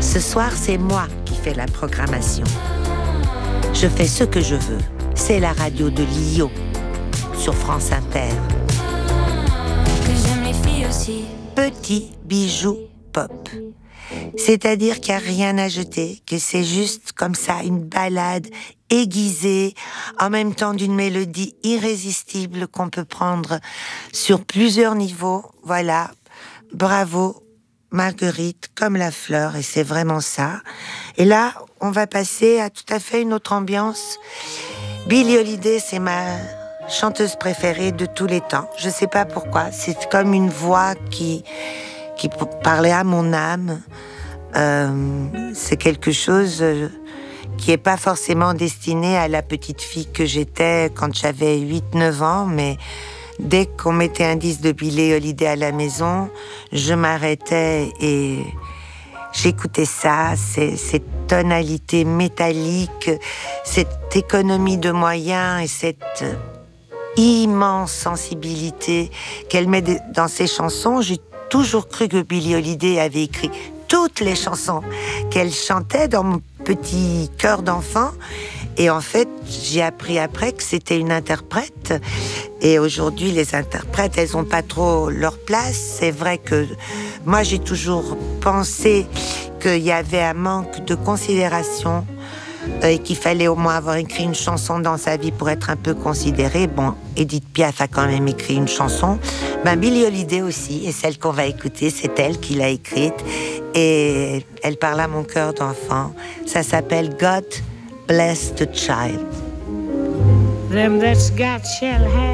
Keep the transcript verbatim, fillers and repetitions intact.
Ce soir, c'est moi qui fais la programmation. Je fais ce que je veux. C'est la radio de Lio, sur France Inter. Que j'aime les filles aussi. Petit bijou pop. C'est-à-dire qu'il n'y a rien à jeter, que c'est juste comme ça une balade aiguisée, en même temps d'une mélodie irrésistible qu'on peut prendre sur plusieurs niveaux. Voilà, bravo Marguerite, comme la fleur, et c'est vraiment ça. Et là, on va passer à tout à fait une autre ambiance. Billie Holiday, c'est ma chanteuse préférée de tous les temps. Je sais pas pourquoi, c'est comme une voix qui, qui parlait à mon âme. Euh, c'est quelque chose qui est pas forcément destiné à la petite fille que j'étais quand j'avais huit neuf ans, mais dès qu'on mettait un disque de Billie Holiday à la maison, je m'arrêtais et j'écoutais ça, ces, cette tonalité métallique, cette économie de moyens et cette immense sensibilité qu'elle met dans ses chansons. J'ai toujours cru que Billie Holiday avait écrit toutes les chansons qu'elle chantait dans mon petit cœur d'enfant. Et en fait, j'ai appris après que c'était une interprète. Et aujourd'hui, les interprètes, elles n'ont pas trop leur place. C'est vrai que moi, j'ai toujours pensé qu'il y avait un manque de considération et qu'il fallait au moins avoir écrit une chanson dans sa vie pour être un peu considéré. Bon, Edith Piaf a quand même écrit une chanson. Ben, Billie Holiday aussi, et celle qu'on va écouter, c'est elle qui l'a écrite. Et elle parle à mon cœur d'enfant. Ça s'appelle God Bless the Child. Them that's got shall have.